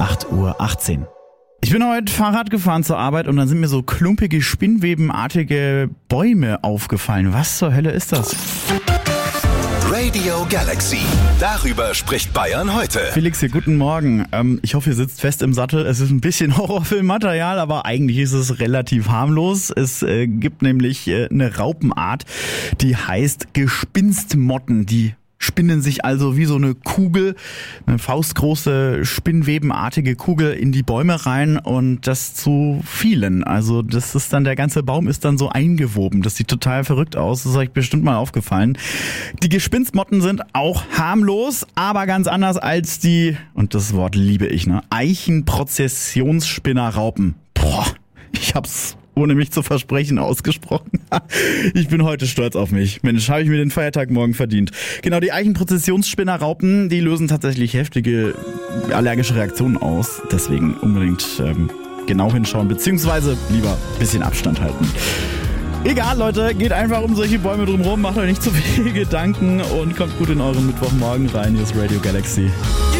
8:18 Uhr. Ich bin heute Fahrrad gefahren zur Arbeit und dann sind mir so klumpige, spinnwebenartige Bäume aufgefallen. Was zur Hölle ist das? Radio Galaxy. Darüber spricht Bayern heute. Felix hier, guten Morgen. Ich hoffe, ihr sitzt fest im Sattel. Es ist ein bisschen Horrorfilmmaterial, aber eigentlich ist es relativ harmlos. Es gibt nämlich eine Raupenart, die heißt Gespinstmotten. Die spinnen sich also wie so eine Kugel, eine faustgroße, spinnwebenartige Kugel in die Bäume rein und das zu vielen. Also das ist dann, der ganze Baum ist dann so eingewoben. Das sieht total verrückt aus. Das ist euch bestimmt mal aufgefallen. Die Gespinstmotten sind auch harmlos, aber ganz anders als die, und das Wort liebe ich, Eichenprozessionsspinnerraupen. Boah, ich hab's ohne mich zu versprechen ausgesprochen. Ich bin heute stolz auf mich. Mensch, habe ich mir den Feiertag morgen verdient. Genau, die Eichenprozessionsspinnerraupen, die lösen tatsächlich heftige allergische Reaktionen aus. Deswegen unbedingt genau hinschauen, beziehungsweise lieber ein bisschen Abstand halten. Egal, Leute, geht einfach um solche Bäume drumherum, macht euch nicht zu viel Gedanken und kommt gut in euren Mittwochmorgen rein. Hier ist Radio Galaxy.